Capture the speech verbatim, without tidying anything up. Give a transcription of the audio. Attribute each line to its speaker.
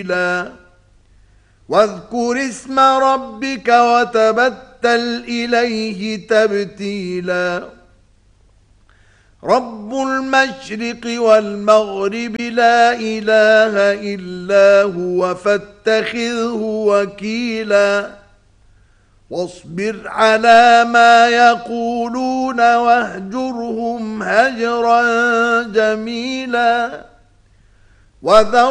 Speaker 1: واذكر اسم ربك وتبتل إليه تبتيلا رب المشرق والمغرب لا إله إلا هو فاتخذه وكيلا واصبر على ما يقولون واهجرهم هجرا جميلا وذر